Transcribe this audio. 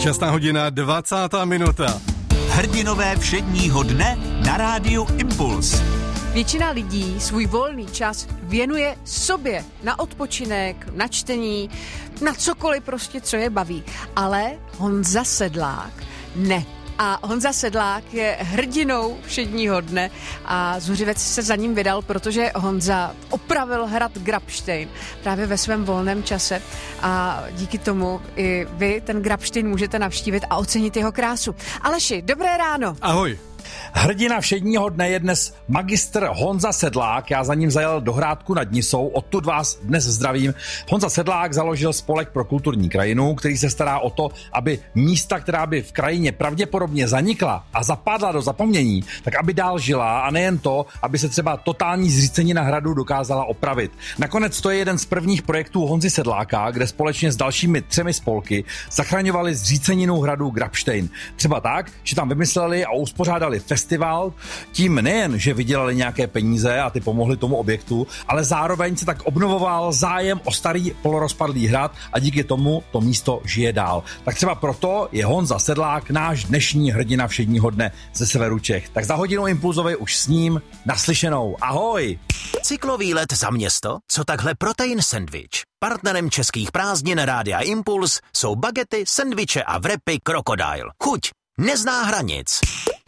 6 hodina 20 minuta. Hrdinové všedního dne na rádiu Impuls. Většina lidí svůj volný čas věnuje sobě na odpočinek, na čtení, na cokoliv prostě, co je baví. Ale Honza Sedlák ne. A Honza Sedlák je hrdinou všedního dne a Zuřivec se za ním vydal, protože Honza opravil hrad Grabštejn právě ve svém volném čase a díky tomu i vy ten Grabštejn můžete navštívit a ocenit jeho krásu. Aleši, dobré ráno. Ahoj. Hrdina všedního dne je dnes magistr Honza Sedlák, já za ním zajel do Hrádku nad Nisou, odtud vás dnes zdravím. Honza Sedlák založil spolek pro kulturní krajinu, který se stará o to, aby místa, která by v krajině pravděpodobně zanikla a zapadla do zapomnění, tak aby dál žila a nejen to, aby se třeba totální zřícenina hradu dokázala opravit. Nakonec to je jeden z prvních projektů Honzy Sedláka, kde společně s dalšími 3 spolky zachraňovali zříceninu hradu Grabštejn. Třeba tak, že tam vymysleli a uspořádali festival, tím nejen, že vydělali nějaké peníze a ty pomohli tomu objektu, ale zároveň se tak obnovoval zájem o starý polorozpadlý hrad a díky tomu to místo žije dál. Tak třeba proto je Honza Sedlák náš dnešní hrdina všedního dne ze severu Čech. Tak za hodinu Impulzovej už s ním naslyšenou. Ahoj! Cyklový let za město? Co takhle protein sendvič? Partnerem českých prázdnin Rádia Impuls jsou bagety, sendviče a wrapy Crocodile. Chuť nezná hranic.